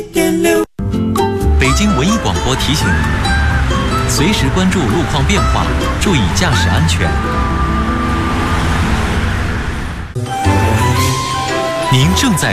北京文艺广播提醒您，随时关注路况变化，注意驾驶安全。您正在